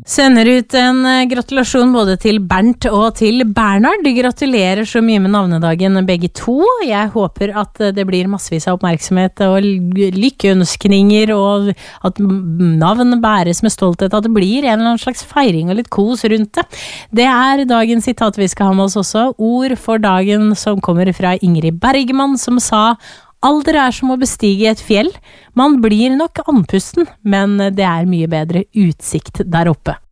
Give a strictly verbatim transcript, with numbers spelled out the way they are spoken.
Sender ut en gratulasjon både til Bernt og til Bernhard. Gratulerer så mye med navnedagen begge to. Jeg håper at det blir massevis av oppmerksomhet og lykkeønskninger, og at navn bæres med stolthet, at det blir en eller annen slags feiring og litt kos rundt det. Det er dagens sitat vi skal ha med oss også. Ord for dagen som kommer fra Ingrid Bergman, som sa: alder er som å bestige et fjell. Man blir nok andpusten, men det er mye bedre utsikt der oppe.